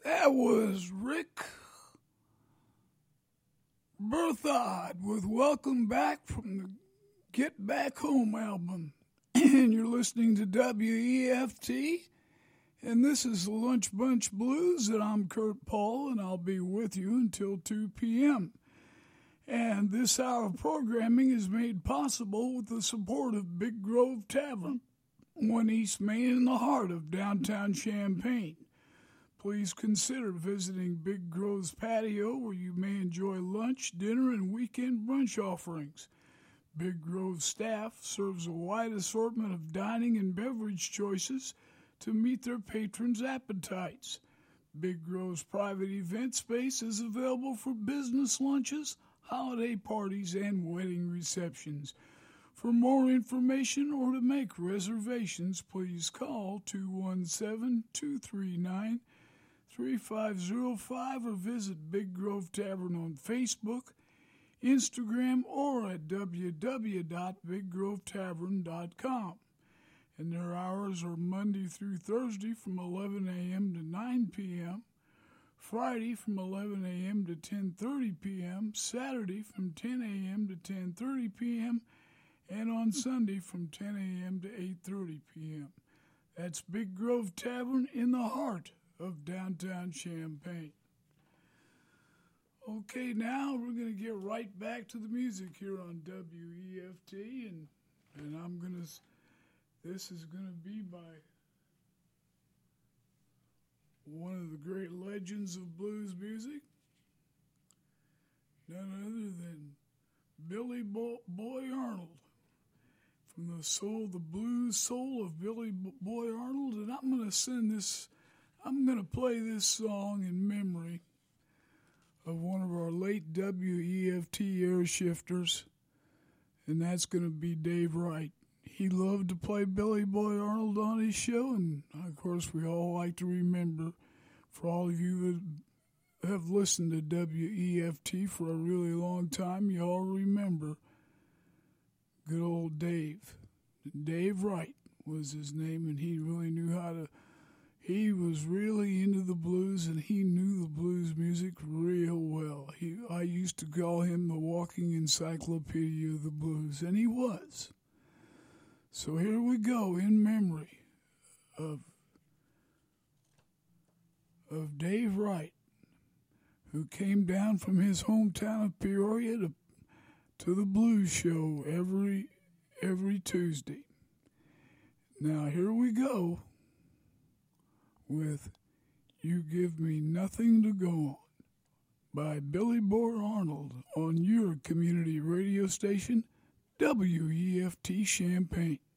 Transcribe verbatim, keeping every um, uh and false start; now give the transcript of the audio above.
That was Rick Berthod with Welcome Back from the Get Back Home album. And you're listening to W E F T, and this is the Lunch Bunch Blues, and I'm Kurt Paul, and I'll be with you until two p.m. And this hour of programming is made possible with the support of Big Grove Tavern, one East Main in the heart of downtown Champaign. Please consider visiting Big Grove's patio, where you may enjoy lunch, dinner, and weekend brunch offerings. Big Grove staff serves a wide assortment of dining and beverage choices to meet their patrons' appetites. Big Grove's private event space is available for business lunches, holiday parties, and wedding receptions. For more information or to make reservations, please call two one seven, two three nine, three five zero five or visit Big Grove Tavern on Facebook, Instagram, or at w w w dot big grove tavern dot com. And their hours are Monday through Thursday from eleven a.m. to nine p.m., Friday from eleven a.m. to ten thirty p.m., Saturday from ten a.m. to ten thirty p.m., and on Sunday from ten a.m. to eight thirty p.m. That's Big Grove Tavern in the heart of downtown Champaign. Okay, now we're going to get right back to the music here on W E F T, and and I'm going to, this is going to be by one of the great legends of blues music, none other than Billy Bo- Boy Arnold, from the soul, the blues soul of Billy Boy Arnold, and I'm going to send this, I'm going to play this song in memory of one of our late W E F T air shifters, and that's going to be Dave Wright. He loved to play Billy Boy Arnold on his show, and of course we all like to remember, for all of you that have listened to W E F T for a really long time, you all remember good old Dave. Dave Wright was his name, and he really knew how to, he was really into the blues, and he knew the blues music real well. He, I used to call him the walking encyclopedia of the blues, and he was. So here we go, in memory of, of Dave Wright, who came down from his hometown of Peoria to, to the blues show every, every Tuesday. Now here we go with You Give Me Nothing to Go On by Billy Boy Arnold on your community radio station, W E F T Champaign.